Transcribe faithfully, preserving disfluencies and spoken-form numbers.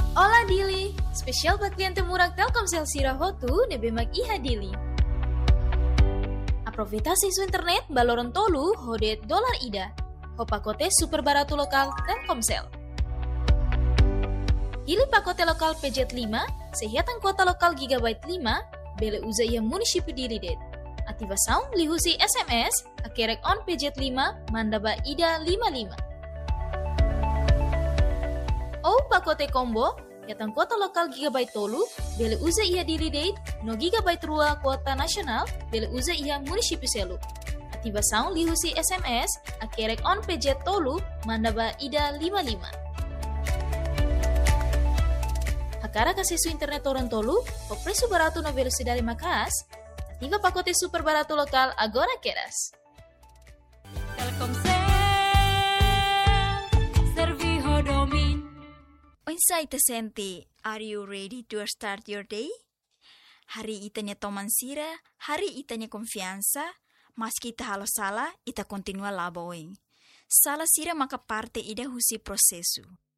Ola Dili, spesial buat klien temurag Telkomsel Sirahotu nebemak iha Dili. Aproveitasi isu internet baloron tolu hodet dolar ida. Hopakote super baratu lokal Telkomsel. Pilih pakote lokal P J lima, sehatan kuota lokal gigabyte lima, bele uza ia munisipi diri det. Ativa sound lihusi S M S, akerek on P J lima, mandaba ida lima lima. Oh pakote combo, yatan kuota lokal gigabyte tolu, bele uza ia diri det, no gigabyte rua kuota nasional, bele uza ia munisipi selu. Ativa sound lihusi S M S, akerek on P J tolu, mandaba ida lima lima. Akara kasih su internet orang tolu, o preço barato na velocidade makas, ativa pacote super barato lokal agora queras. Telkomsel, Serviho Domin. Onsai Senti, are you ready to start your day? Hari itanya toman sira, hari itanya konfiansa, maski ita halo salah, ita continua laboing. Salah sira maka parte ida husi prosesu.